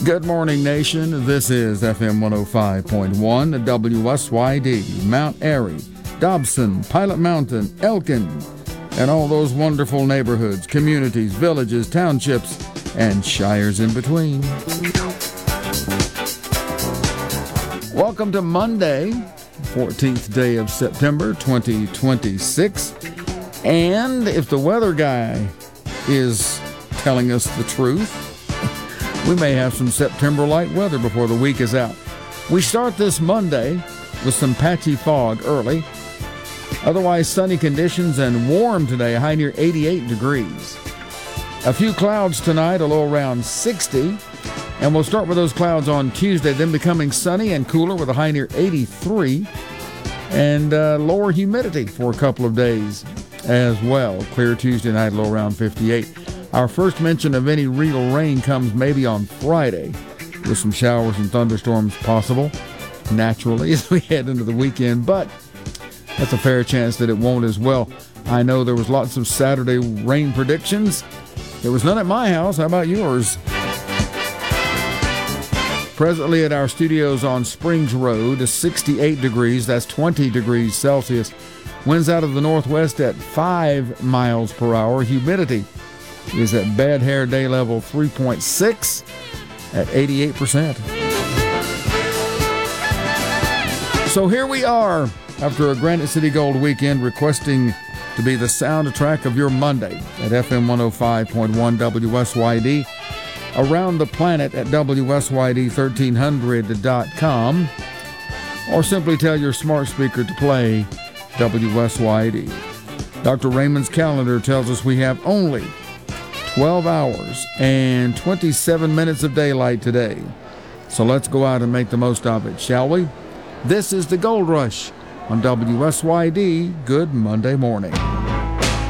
Good morning, nation. This is FM 105.1 WSYD, Mount Airy, Dobson, Pilot Mountain, Elkin, and all those wonderful neighborhoods, communities, villages, townships, and shires in between. Welcome to Monday, 14th day of September 2026. And if the weather guy is telling us the truth, we may have some September-like weather before the week is out. We start this Monday with some patchy fog early. Otherwise, sunny conditions and warm today, a high near 88 degrees. A few clouds tonight, a low around 60. And we'll start with those clouds on Tuesday, then becoming sunny and cooler with a high near 83. And lower humidity for a couple of days as well. Clear Tuesday night, low around 58. Our first mention of any real rain comes maybe on Friday, with some showers and thunderstorms possible, naturally, as we head into the weekend. But that's a fair chance that it won't as well. I know there was lots of Saturday rain predictions. There was none at my house. How about yours? Presently at our studios on Springs Road, 68 degrees. That's 20 degrees Celsius. Winds out of the northwest at 5 miles per hour. Humidity is at bad hair day level 3.6 at 88%. So here we are after a Granite City Gold weekend, requesting to be the soundtrack of your Monday at FM 105.1 WSYD, around the planet at WSYD1300.com, or simply tell your smart speaker to play WSYD. Dr. Raymond's calendar tells us we have only 12 hours and 27 minutes of daylight today. So let's go out and make the most of it, shall we? This is the Gold Rush on WSYD. Good Monday morning.